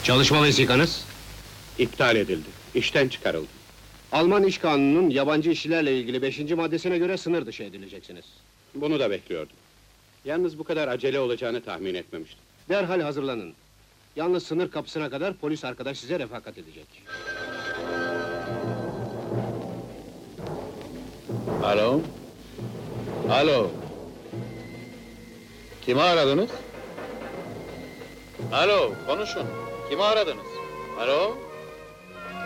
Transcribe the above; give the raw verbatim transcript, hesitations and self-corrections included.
Çalışma vesikanız? İptal edildi. İşten çıkarıldım. Alman İş Kanunu'nun yabancı işçilerle ilgili beşinci maddesine göre sınır dışı edileceksiniz. Bunu da bekliyordum. Yalnız bu kadar acele olacağını tahmin etmemiştim. Derhal hazırlanın. Yalnız sınır kapısına kadar polis arkadaş size refakat edecek. Alo? Alo? Kimi aradınız? Alo, konuşun. Kimi aradınız? Alo?